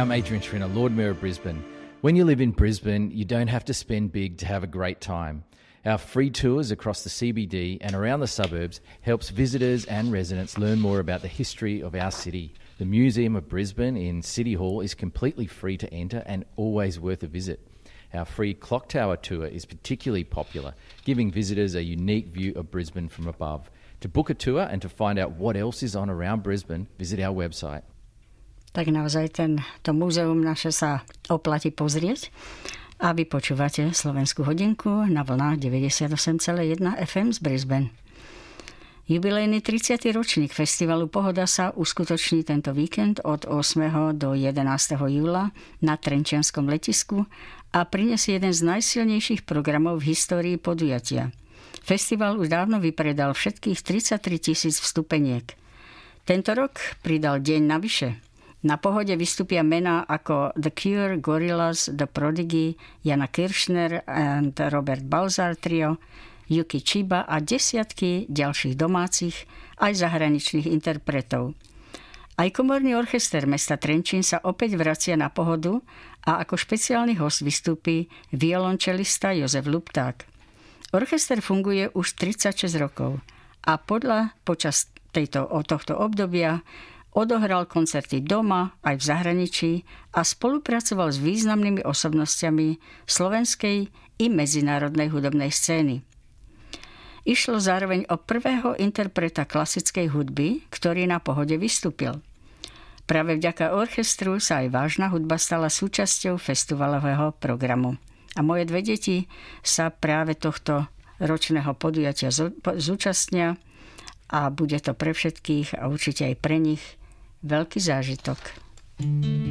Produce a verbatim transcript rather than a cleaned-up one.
I'm Adrian Schrinner, Lord Mayor of Brisbane. When you live in Brisbane, you don't have to spend big to have a great time. Our free tours across the C B D and around the suburbs helps visitors and residents learn more about the history of our city. The Museum of Brisbane in City Hall is completely free to enter and always worth a visit. Our free Clock Tower tour is particularly popular, giving visitors a unique view of Brisbane from above. To book a tour and to find out what else is on around Brisbane, visit our website. Tak naozaj ten, to múzeum naše sa oplatí pozrieť. A vy počúvate Slovenskú hodinku na vlnách deväťdesiatosem celá jedna ef em z Brisbane. Jubilejný tridsiaty ročník festivalu Pohoda sa uskutoční tento víkend od ôsmeho do jedenásteho júla na Trenčianskom letisku a prinesie jeden z najsilnejších programov v histórii podujatia. Festival už dávno vypredal všetkých tridsaťtri tisíc vstupeniek. Tento rok pridal deň navyše. Na Pohode vystúpia mená ako The Cure, Gorillaz, The Prodigy, Jana Kirshner and Robert Balzar Trio, Yuki Chiba a desiatky ďalších domácich aj zahraničných interpretov. Aj komorný orchester mesta Trenčín sa opäť vracia na Pohodu a ako špeciálny host vystúpi violončelista Jozef Lupták. Orchester funguje už tridsaťšesť rokov a podľa počas tejto, tohto obdobia odohral koncerty doma aj v zahraničí a spolupracoval s významnými osobnostiami slovenskej i medzinárodnej hudobnej scény. Išlo zároveň o prvého interpreta klasickej hudby, ktorý na Pohode vystúpil. Práve vďaka orchestru sa aj vážna hudba stala súčasťou festivalového programu. A moje dve deti sa práve tohto ročného podujatia zúčastnia a bude to pre všetkých a určite aj pre nich veľký zážitok.